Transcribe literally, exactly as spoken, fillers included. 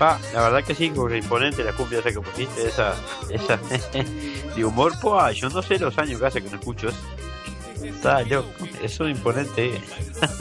Pa, la verdad que sí, con imponente la cumbia esa que pusiste, esa, esa de humor, pa, yo no sé los años que hace que no escucho eso. Está loco, eso es imponente.